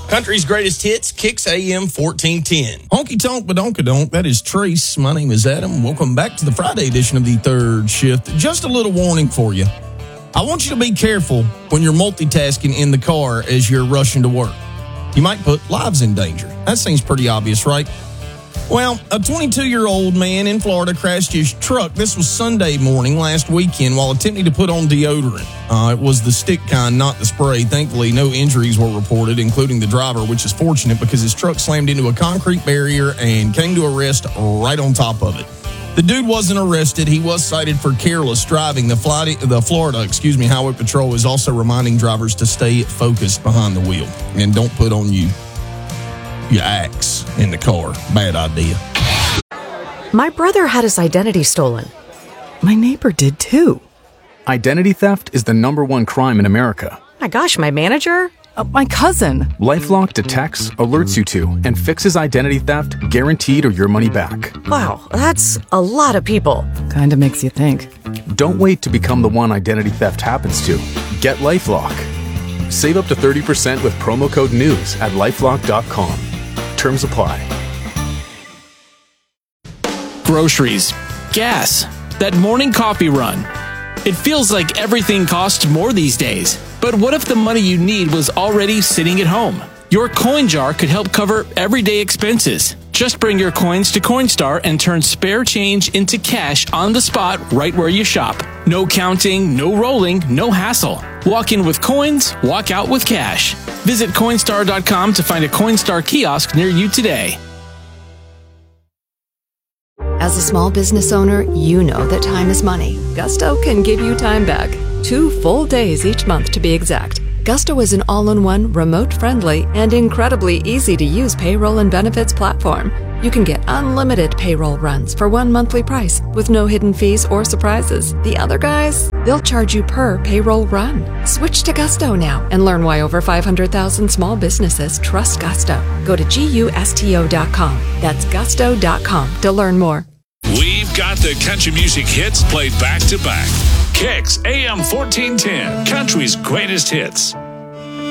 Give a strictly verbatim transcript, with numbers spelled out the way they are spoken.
Country's greatest hits, Kicks A M fourteen ten. Honky tonk badonkadonk, that is Trace. My name is Adam. Welcome back to the Friday edition of the third shift. Just a little warning for you. I want you to be careful when you're multitasking in the car as you're rushing to work. You might put lives in danger. That seems pretty obvious, right? Well, a twenty-two-year-old man in Florida crashed his truck. This was Sunday morning last weekend while attempting to put on deodorant. Uh, it was the stick kind, not the spray. Thankfully, no injuries were reported, including the driver, which is fortunate because his truck slammed into a concrete barrier and came to a rest right on top of it. The dude wasn't arrested. He was cited for careless driving. The, Fly, the Florida, excuse me, Highway Patrol is also reminding drivers to stay focused behind the wheel and don't put on you. Your axe in the car. Bad idea. My brother had his identity stolen. My neighbor did too. Identity theft is the number one crime in America. My gosh, my manager? Uh, my cousin. LifeLock detects, alerts you to, and fixes identity theft guaranteed or your money back. Wow, that's a lot of people. Kinda makes you think. Don't wait to become the one identity theft happens to. Get LifeLock. Save up to thirty percent with promo code NEWS at lifelock dot com. Terms apply. Groceries, gas, that morning coffee run. It feels like everything costs more these days. But what if the money you need was already sitting at home? Your coin jar could help cover everyday expenses. Just bring your coins to Coinstar and turn spare change into cash on the spot right where you shop. No counting, no rolling, no hassle. Walk in with coins, walk out with cash. Visit Coinstar dot com to find a Coinstar kiosk near you today. As a small business owner, you know that time is money. Gusto can give you time back. Two full days each month to be exact. Gusto is an all-in-one, remote-friendly, and incredibly easy-to-use payroll and benefits platform. You can get unlimited payroll runs for one monthly price with no hidden fees or surprises. The other guys, they'll charge you per payroll run. Switch to Gusto now and learn why over five hundred thousand small businesses trust Gusto. Go to gusto dot com. That's gusto dot com to learn more. We've got the country music hits played back to back. Kicks A M fourteen ten, country's greatest hits.